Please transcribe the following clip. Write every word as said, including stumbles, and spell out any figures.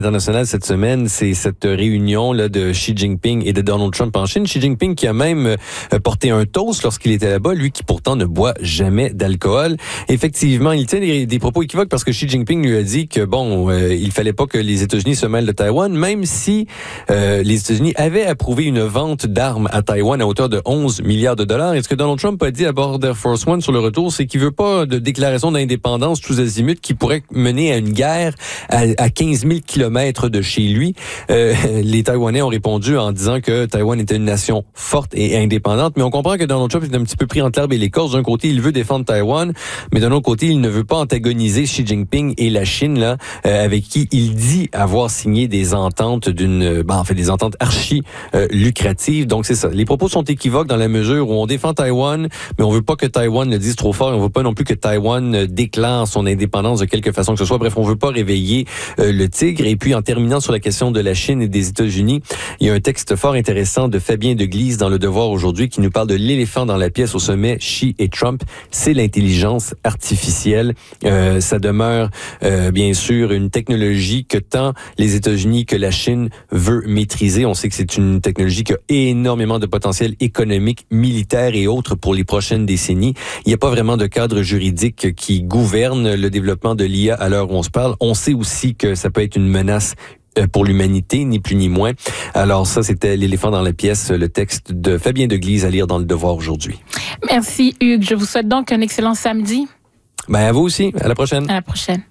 International cette semaine, c'est cette réunion là de Xi Jinping et de Donald Trump en Chine. Xi Jinping qui a même euh, porté un toast lorsqu'il était là-bas, lui qui pourtant ne boit jamais d'alcool. Effectivement, il tient des, des propos équivoques parce que Xi Jinping lui a dit que bon, euh, il fallait pas que les États-Unis se mêlent de Taïwan, même si euh, les États-Unis avaient approuvé une vente d'armes à Taïwan à hauteur de onze milliards de dollars. Et ce que Donald Trump a dit à bord d'Air Force One sur le retour, c'est qu'il veut pas de déclaration d'indépendance tous azimuts qui pourrait mener à une guerre à, à quinze mille kilomètres de chez lui. Euh, les Taïwanais ont répondu en disant que Taïwan était une nation forte et indépendante, mais on comprend que Donald Trump est un petit peu pris entre l'herbe et l'écorce. D'un côté, il veut défendre Taïwan, mais d'un autre côté, il ne veut pas antagoniser Xi Jinping et la Chine, là, euh, avec qui il dit avoir signé des ententes d'une, ben, en fait, des ententes archi euh, lucratives. Donc, c'est ça. Les propos sont équivoques dans la mesure où on défend Taïwan, mais on veut pas que Taïwan le dise trop fort. On veut pas non plus que Taïwan déclare son indépendance de quelque façon que ce soit. Bref, on veut pas réveiller euh, le tigre. Et puis, en terminant sur la question de la Chine et des États-Unis, il y a un texte fort intéressant de Fabien Deglise dans Le Devoir aujourd'hui qui nous parle de l'éléphant dans la pièce au sommet Xi et Trump. C'est l'intelligence artificielle. Euh, ça demeure, euh, bien sûr, une technologie que tant les États-Unis que la Chine veut maîtriser. On sait que c'est une technologie qui a énormément de potentiel économique, militaire et autres pour les prochaines décennies. Il n'y a pas vraiment de cadre juridique qui gouverne le développement de l'I A à l'heure où on se parle. On sait aussi que ça peut être une menace pour l'humanité, ni plus ni moins. Alors ça, c'était l'éléphant dans la pièce, le texte de Fabien Deglise à lire dans Le Devoir aujourd'hui. Merci Hugues. Je vous souhaite donc un excellent samedi. Ben à vous aussi. À la prochaine. À la prochaine.